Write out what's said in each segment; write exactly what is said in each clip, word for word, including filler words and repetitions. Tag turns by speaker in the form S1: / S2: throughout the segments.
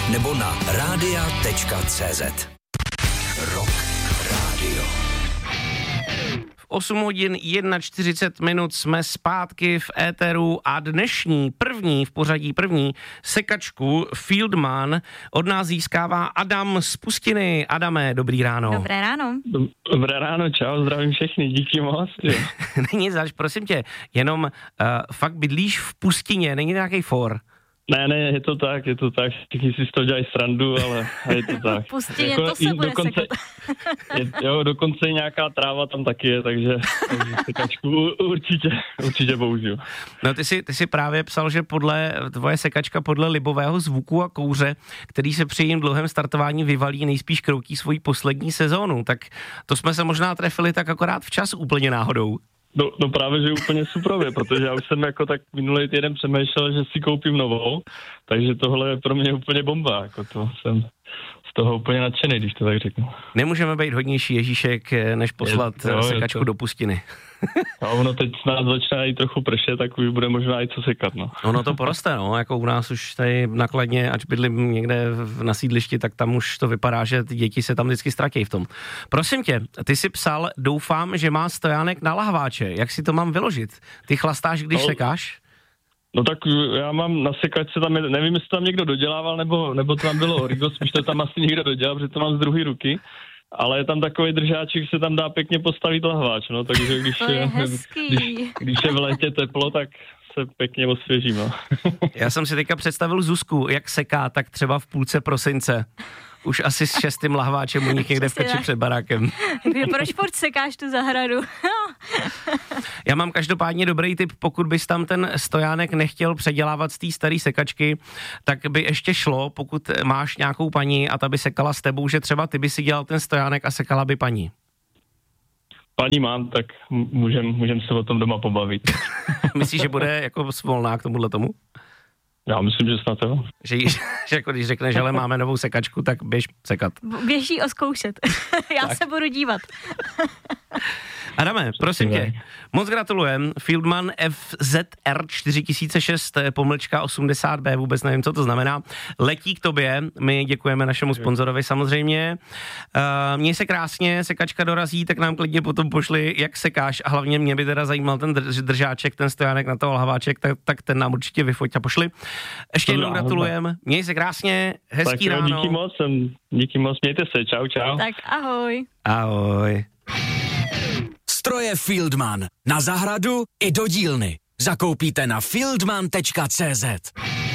S1: nebo na rádia tečka cé zet. Rock Radio.
S2: V osm hodin čtyřicet jedna minut jsme zpátky v éteru a dnešní první, v pořadí první sekačku Fieldman od nás získává Adam z Pustiny. Adame, dobrý ráno.
S3: Dobré ráno.
S4: Dobré ráno, čau, zdravím všechny, díky moc.
S2: Není zač, prosím tě, jenom uh, fakt bydlíš v Pustině, není nějaký for?
S4: Ne, ne, je to tak, je to tak, všichni si z toho dělají srandu, ale je to tak.
S3: Pustině, jako, to se bude
S4: dokonce,
S3: sekat.
S4: je, jo, dokonce i nějaká tráva tam taky je, takže, takže sekačku určitě, určitě použiju.
S2: No ty jsi, ty jsi právě psal, že podle tvoje sekačka podle libového zvuku a kouře, který se při jejím dlouhém startování vyvalí, nejspíš kroutí svoji poslední sezónu, tak to jsme se možná trefili tak akorát včas úplně náhodou.
S4: No, no právě, že úplně suprově, protože já už jsem jako tak minulý týden přemýšlel, že si koupím novou, takže tohle je pro mě úplně bomba, jako to jsem z toho úplně nadšený, když to tak řeknu.
S2: Nemůžeme být hodnější Ježíšek, než poslat je, jo, sekačku to do Pustiny.
S4: A ono teď snad začíná i trochu pršet, tak už bude možná i co sekat, no.
S2: Ono to poroste, no, jako u nás už tady nakladně, ať bydlím někde na sídlišti, tak tam už to vypadá, že ty děti se tam vždycky ztratí v tom. Prosím tě, ty jsi psal, doufám, že má stojánek na lahváče, jak si to mám vyložit? Ty chlastáš, když no. sekáš?
S4: No tak já mám na sekačce tam, nevím, jestli tam někdo dodělával, nebo, nebo to tam bylo origo, spíš to tam asi někdo dodělal, protože to mám z druhé ruky, ale je tam takový držáček, se tam dá pěkně postavit lahváč, no, takže když
S3: to je,
S4: je, když, když je v létě teplo, tak se pěkně osvěžím, no. Já
S2: jsem si teďka představil Zuzku, jak seká, tak třeba v půlce prosince. Už asi s šestým lahváčem u nich někde v peči před barákem.
S3: Proč furt sekáš tu zahradu?
S2: Já mám každopádně dobrý tip, pokud bys tam ten stojánek nechtěl předělávat z té staré sekačky, tak by ještě šlo, pokud máš nějakou paní a ta by sekala s tebou, že třeba ty by si dělal ten stojánek a sekala by paní.
S4: Paní mám, tak můžem, můžem se o tom doma pobavit.
S2: Myslíš, že bude jako svolná k tomuhle tomu?
S4: Já myslím, že snad jo.
S2: Že, že jako když řekneš, že ale máme novou sekačku, tak běž sekat.
S3: Běží oskoušet. Já tak se budu dívat.
S2: Adame, prosím tě, moc gratulujem. Fieldman F Z R čtyři tisíce šest pomlčka osmdesát B, vůbec nevím, co to znamená. Letí k tobě, my děkujeme našemu sponzorovi samozřejmě. Uh, měj se krásně, sekačka dorazí, tak nám klidně potom pošli, jak sekáš a hlavně mě by teda zajímal ten drž, držáček, ten stojánek na toho lahváček, tak, tak ten nám určitě vyfoť a pošli. Ještě jednou gratulujem, měj se krásně, hezký
S4: tak,
S2: ráno.
S4: Díky moc, díky moc, mějte se, čau, čau.
S3: Tak ahoj.
S2: Ahoj.
S1: Stroje Fieldman. Na zahradu i do dílny. Zakoupíte na fieldman tečka cé zet.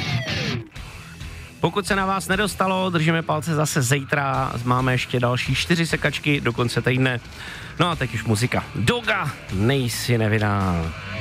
S2: Pokud se na vás nedostalo, držíme palce zase zítra. Máme ještě další čtyři sekačky do konce týdne. No a teď už muzika. Doga, nejsi nevinná.